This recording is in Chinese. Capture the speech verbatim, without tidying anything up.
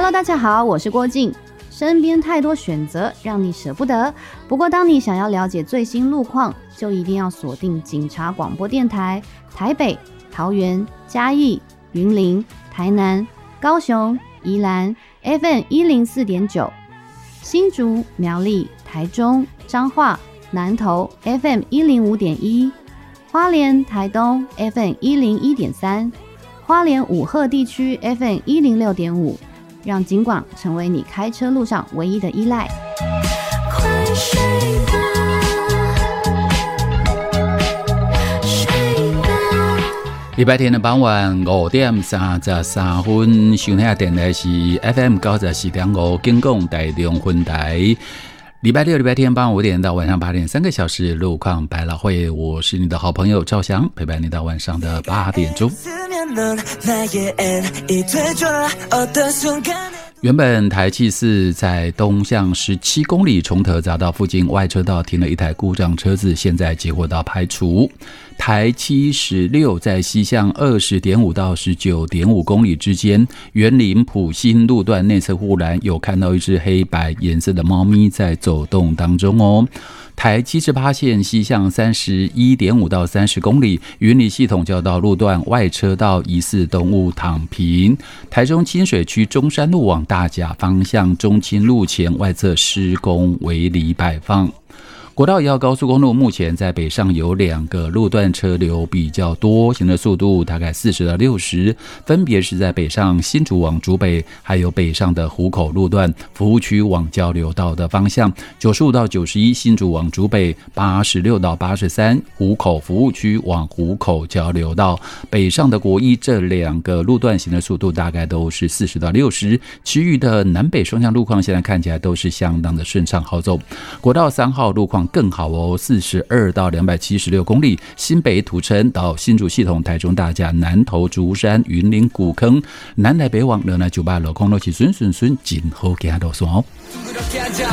Hello， 大家好，我是郭静。身边太多选择，让你舍不得。不过，当你想要了解最新路况，就一定要锁定警察广播电台，台北、桃园、嘉义、云林、台南、高雄、宜兰 F M 一零四点九，新竹、苗栗、台中、彰化、南投 F M 一零五点一，花莲、台东 F M 一零一点三，花莲五鹤地区 F M 一零六点五。让警广成为你开车路上唯一的依赖。快睡吧， 睡吧。礼拜天的傍晚五点三十三分，收听的电台是 F M 九十四点五，警广台中分台。礼拜六、礼拜天傍晚五点到晚上八点，三个小时路况百老汇，我是你的好朋友赵翔，陪伴你到晚上的八点钟。原本台七四在东向十七公里崇德匝道附近外车道停了一台故障车子，现在结果到排除。台七十六在西向 二十点五 到 十九点五 公里之间，园林埔新路段内侧护栏有看到一只黑白颜色的猫咪在走动当中哦。台七十八线西向 三十一点五 到三十公里，云里系统交道路段外车道疑似动物躺平。台中清水区中山路往大甲方向中清路前外侧施工围篱摆放。国道一号高速公路目前在北上有两个路段车流比较多，行的速度大概四十到六十，分别是在北上新竹往竹北，还有北上的湖口路段服务区往交流道的方向，九十五到九十一新竹往竹北，八十六到八十三湖口服务区往湖口交流道，北上的国一这两个路段行的速度大概都是四十到六十，其余的南北双向路况现在看起来都是相当的顺畅好走。国道三号路况更好哦，四十二到两百七十六公里，新北土城到新竹系统，台中大甲、南投竹山、云林古坑，南来北往，热来九八路空都是顺顺顺，真好行路线哦。